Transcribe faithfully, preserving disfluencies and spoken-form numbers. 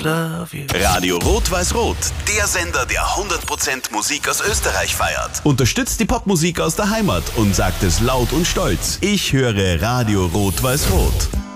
just love you. Radio Rot-Weiß-Rot, der Sender, der hundert Prozent Musik aus Österreich feiert. Unterstützt die Popmusik aus der Heimat und sagt es laut und stolz. Ich höre Radio Rot-Weiß-Rot.